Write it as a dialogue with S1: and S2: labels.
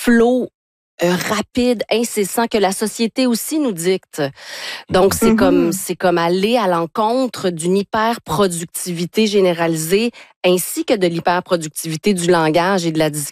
S1: flot rapide, incessant, que la société aussi nous dicte. Donc, c'est comme aller à l'encontre d'une hyper-productivité généralisée ainsi que de l'hyper-productivité du langage et de la discussion.